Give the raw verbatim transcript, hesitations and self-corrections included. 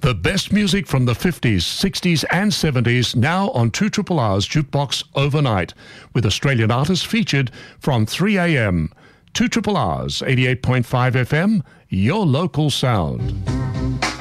The best music from the fifties, sixties and seventies now on two Triple R's Jukebox Overnight, with Australian artists featured from three a m. two Triple R's eighty-eight point five F M, your local sound.